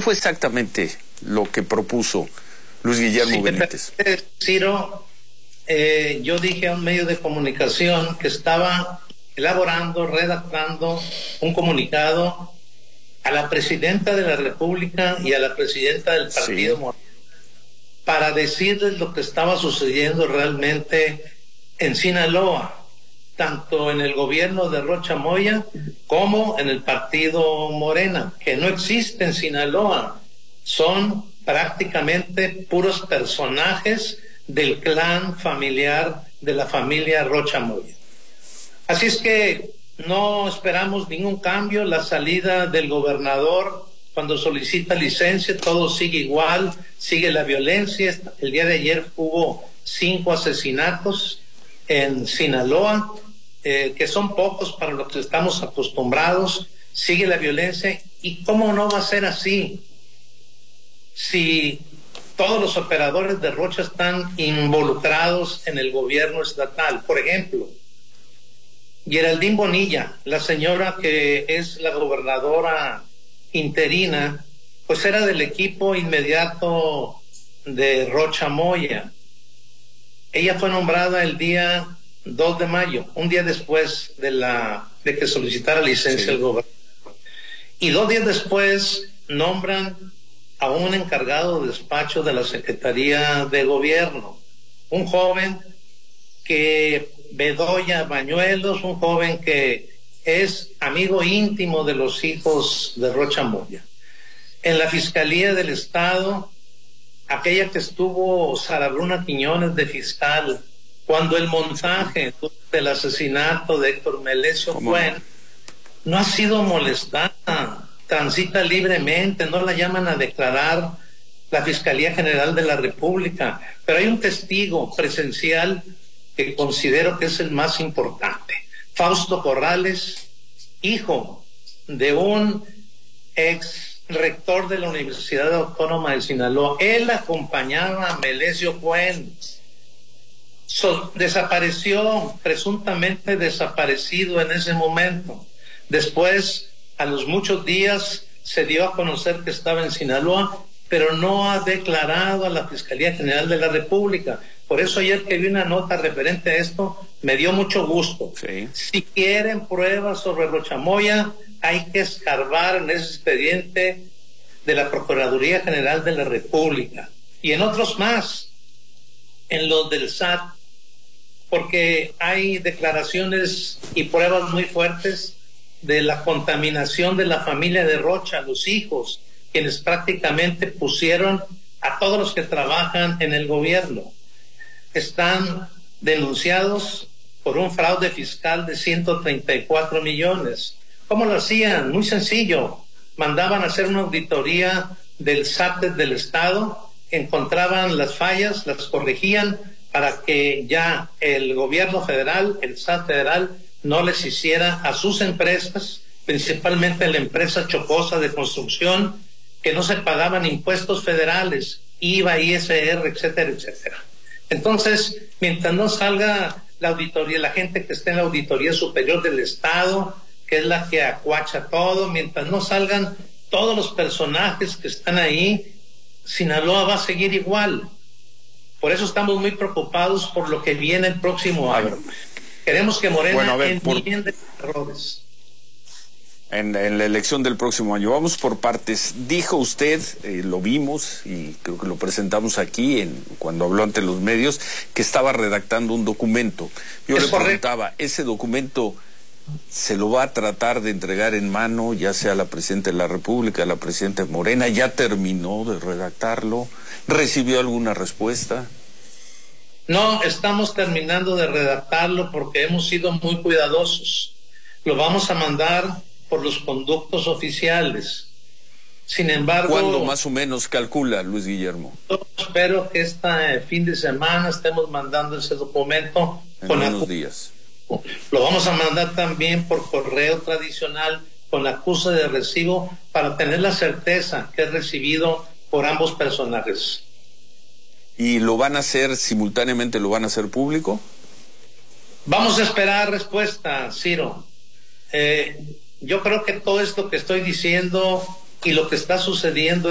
fue exactamente lo que propuso Luis Guillermo Benítez? Ciro, yo dije a un medio de comunicación que estaba elaborando, redactando un comunicado a la presidenta de la República y a la presidenta del Partido Morena para decirles lo que estaba sucediendo realmente en Sinaloa, tanto en el gobierno de Rocha Moya como en el Partido Morena, que no existe en Sinaloa, son prácticamente puros personajes del clan familiar de la familia Rocha Moya. Así es que no esperamos ningún cambio. La salida del gobernador cuando solicita licencia, todo sigue igual, sigue la violencia. El día de ayer hubo 5 asesinatos en Sinaloa, que son pocos para los que estamos acostumbrados. Sigue la violencia. ¿Y cómo no va a ser así si todos los operadores de Rocha están involucrados en el gobierno estatal? Por ejemplo, Geraldine Bonilla, la señora que es la gobernadora interina, pues era del equipo inmediato de Rocha Moya. Ella fue nombrada el día 2 de mayo, un día después de que solicitara licencia el gobernador. Y 2 días después nombran a un encargado de despacho de la Secretaría de Gobierno, un joven que Bedoya Bañuelos, un joven que es amigo íntimo de los hijos de Rocha Moya. En la Fiscalía del Estado, aquella que estuvo Sara Bruna Quiñones de fiscal, cuando el montaje del asesinato de Héctor Melesio Cuen no ha sido molestada, transita libremente, no la llaman a declarar la Fiscalía General de la República, pero hay un testigo presencial que considero que es el más importante. Fausto Corrales, hijo de un ex rector de la Universidad Autónoma de Sinaloa. Él acompañaba a Melesio Cuen. Desapareció, presuntamente desaparecido en ese momento. Después, a los muchos días, se dio a conocer que estaba en Sinaloa, pero no ha declarado a la Fiscalía General de la República. Por eso ayer que vi una nota referente a esto, me dio mucho gusto. Sí. Si quieren pruebas sobre Rocha Moya, hay que escarbar en ese expediente de la Procuraduría General de la República y en otros más, en los del SAT, porque hay declaraciones y pruebas muy fuertes de la contaminación de la familia de Rocha, los hijos, quienes prácticamente pusieron a todos los que trabajan en el gobierno. Están denunciados por un fraude fiscal de 134 millones. ¿Cómo lo hacían? Muy sencillo. Mandaban a hacer una auditoría del SAT del Estado, encontraban las fallas, las corregían para que ya el gobierno federal, el SAT federal, no les hiciera a sus empresas, principalmente la empresa Chocosa de construcción, que no se pagaban impuestos federales, IVA, ISR, etcétera, etcétera. Entonces, mientras no salga la auditoría, la gente que está en la Auditoría Superior del Estado, que es la que acuacha todo, mientras no salgan todos los personajes que están ahí, Sinaloa va a seguir igual. Por eso estamos muy preocupados por lo que viene el próximo año. Queremos que Morena entienda errores. En la elección del próximo año. Vamos por partes. Dijo usted, lo vimos y creo que lo presentamos aquí cuando habló ante los medios, que estaba redactando un documento. Yo le preguntaba, ¿ese documento se lo va a tratar de entregar en mano, ya sea a la Presidenta de la República, a la Presidenta Morena? ¿Ya terminó de redactarlo? ¿Recibió alguna respuesta? No, estamos terminando de redactarlo porque hemos sido muy cuidadosos. Lo vamos a mandar por los conductos oficiales. Sin embargo, ¿cuándo más o menos calcula, Luis Guillermo? Yo espero que este fin de semana estemos mandando ese documento en unos días. Lo vamos a mandar también por correo tradicional con acuse de recibo para tener la certeza que es recibido por ambos personajes. ¿Y lo van a hacer simultáneamente, lo van a hacer público? Vamos a esperar respuesta, Ciro. Yo creo que todo esto que estoy diciendo y lo que está sucediendo